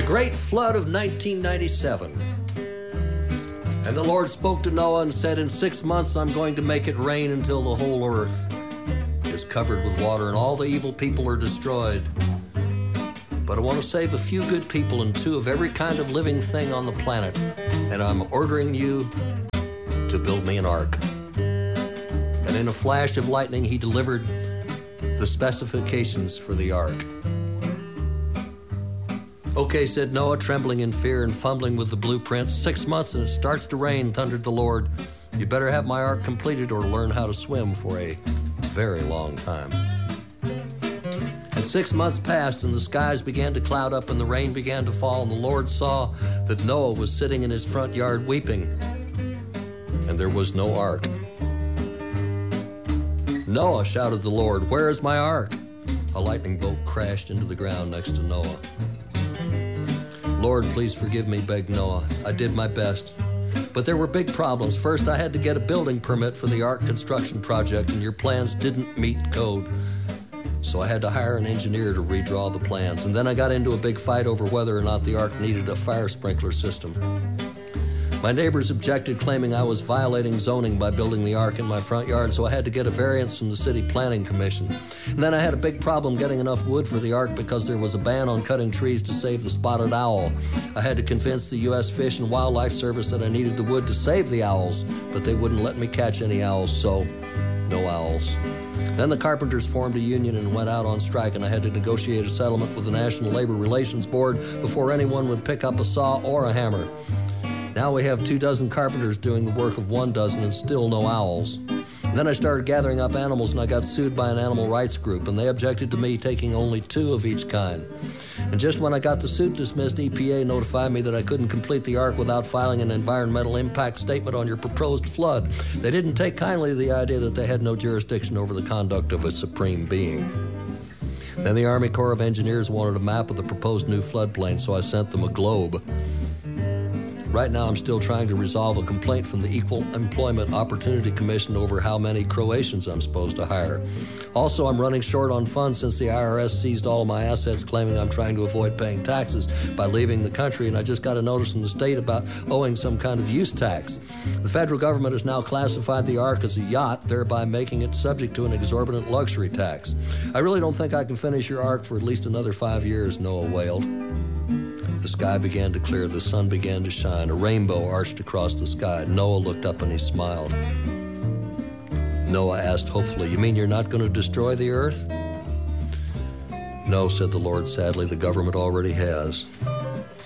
great flood of 1997. And the Lord spoke to Noah and said, in 6 months I'm going to make it rain until the whole earth is covered with water and all the evil people are destroyed. But I want to save a few good people and 2 of every kind of living thing on the planet. And I'm ordering you to build me an ark. And in a flash of lightning, he delivered the specifications for the ark. Okay, said Noah, trembling in fear and fumbling with the blueprints. 6 months and it starts to rain, thundered the Lord. You better have my ark completed or learn how to swim for a very long time. And 6 months passed and the skies began to cloud up and the rain began to fall, and the Lord saw that Noah was sitting in his front yard weeping, and there was no ark. Noah, shouted the Lord, where is my ark? A lightning bolt crashed into the ground next to Noah. Lord, please forgive me, begged Noah. I did my best. But there were big problems. First, I had to get a building permit for the ark construction project, and your plans didn't meet code. So I had to hire an engineer to redraw the plans. And then I got into a big fight over whether or not the ark needed a fire sprinkler system. My neighbors objected, claiming I was violating zoning by building the ark in my front yard, so I had to get a variance from the city planning commission. And then I had a big problem getting enough wood for the ark because there was a ban on cutting trees to save the spotted owl. I had to convince the U.S. Fish and Wildlife Service that I needed the wood to save the owls, but they wouldn't let me catch any owls, so no owls. Then the carpenters formed a union and went out on strike, and I had to negotiate a settlement with the National Labor Relations Board before anyone would pick up a saw or a hammer. Now we have 24 carpenters doing the work of 12 and still no owls. And then I started gathering up animals and I got sued by an animal rights group, and they objected to me taking only 2 of each kind. And just when I got the suit dismissed, EPA notified me that I couldn't complete the ark without filing an environmental impact statement on your proposed flood. They didn't take kindly to the idea that they had no jurisdiction over the conduct of a supreme being. Then the Army Corps of Engineers wanted a map of the proposed new floodplain, so I sent them a globe. Right now, I'm still trying to resolve a complaint from the Equal Employment Opportunity Commission over how many Croatians I'm supposed to hire. Also, I'm running short on funds since the IRS seized all of my assets, claiming I'm trying to avoid paying taxes by leaving the country, and I just got a notice from the state about owing some kind of use tax. The federal government has now classified the ark as a yacht, thereby making it subject to an exorbitant luxury tax. I really don't think I can finish your ark for at least another 5 years, Noah wailed. The sky began to clear, the sun began to shine, a rainbow arched across the sky. Noah looked up and he smiled. Noah asked hopefully, you mean you're not going to destroy the earth? No, said the Lord sadly, the government already has.